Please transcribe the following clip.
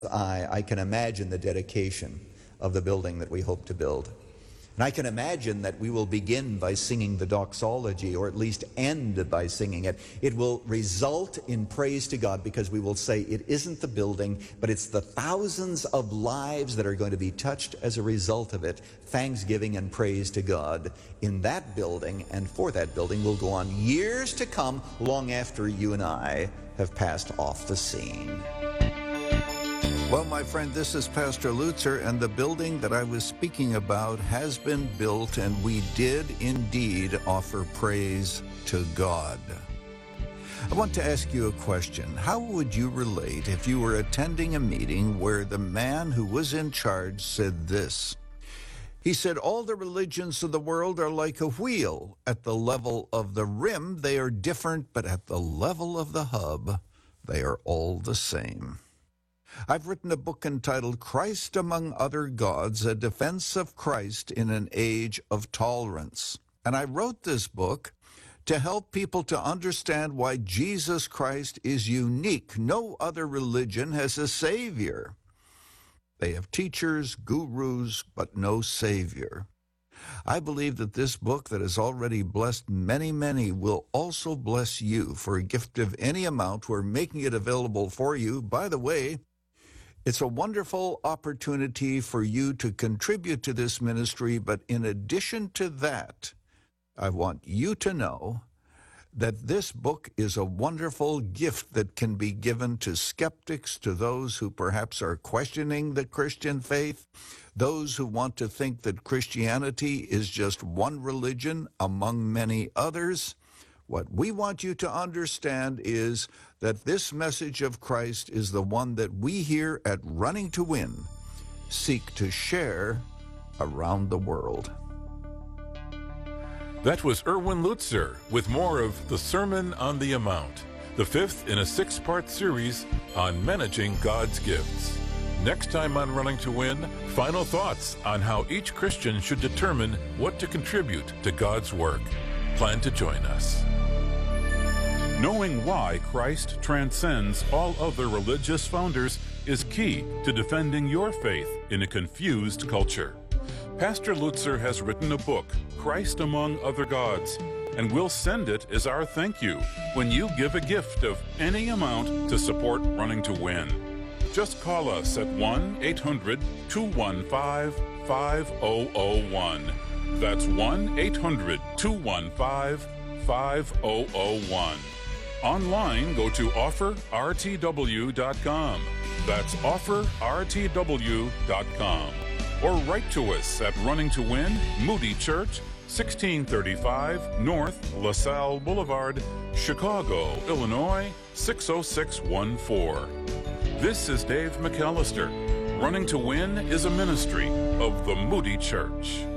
I can imagine the dedication of the building that we hope to build. And I can imagine that we will begin by singing the doxology, or at least end by singing it. It will result in praise to God, because we will say it isn't the building, but it's the thousands of lives that are going to be touched as a result of it. Thanksgiving and praise to God in that building, and for that building will go on years to come, long after you and I have passed off the scene. Well, my friend, this is Pastor Lutzer, and the building that I was speaking about has been built, and we did indeed offer praise to God. I want to ask you a question. How would you relate if you were attending a meeting where the man who was in charge said this? He said, all the religions of the world are like a wheel. At the level of the rim, they are different, but at the level of the hub, they are all the same. I've written a book entitled Christ Among Other Gods, A Defense of Christ in an Age of Tolerance. And I wrote this book to help people to understand why Jesus Christ is unique. No other religion has a savior. They have teachers, gurus, but no savior. I believe that this book that has already blessed many, many will also bless you. For a gift of any amount, we're making it available for you. By the way, it's a wonderful opportunity for you to contribute to this ministry, but in addition to that, I want you to know that this book is a wonderful gift that can be given to skeptics, to those who perhaps are questioning the Christian faith, those who want to think that Christianity is just one religion among many others. What we want you to understand is that this message of Christ is the one that we here at Running to Win seek to share around the world. That was Erwin Lutzer with more of the Sermon on the Mount, the fifth in a 6-part series on managing God's gifts. Next time on Running to Win, final thoughts on how each Christian should determine what to contribute to God's work. Plan to join us. Knowing why Christ transcends all other religious founders is key to defending your faith in a confused culture. Pastor Lutzer has written a book, Christ Among Other Gods, and we'll send it as our thank you when you give a gift of any amount to support Running to Win. Just call us at 1-800-215-5001. That's 1-800-215-5001. Online, go to offerrtw.com. That's offerrtw.com. Or write to us at Running to Win, Moody Church, 1635 North LaSalle Boulevard, Chicago, Illinois, 60614. This is Dave McAllister. Running to Win is a ministry of the Moody Church.